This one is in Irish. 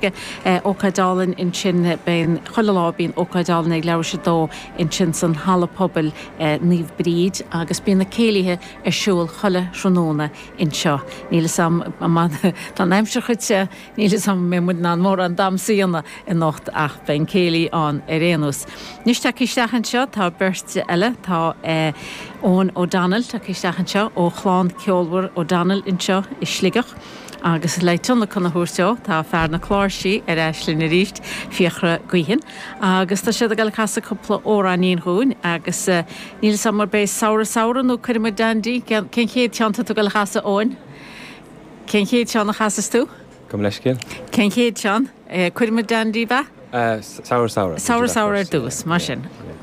aige ócadálan in sin ben cholalá bín ócadálan ag leir se dó in sin san hala pobl níomh bríd agus bíon na céilethe siúil cholle sróna in seo. Níle sam tá neimse chute níle sam mé mu ná mór an damsaíanna in nacht ach ben céalaí an réanús. Nis tá cistechan seo tá burst eile tá ón O'Donnell tá cistechan seo ó chláán ceolhar O'Donnell in seo is sligach. Agus lei tunna chuna thuairteo tá fear na chláirsí eislinn na ríist fiochra gaoithin. Agus tá siad a gal casa cúpla óráníon hún agus níl sam mar bééis saoire nó chuirime dandí cén chéad teanta tú gal chasa óin. Cén chéad teanna chasas tú? Come leis céal? Cén chéad tean chuirime dandí ba? Saoire. Saoire dús, mar sin.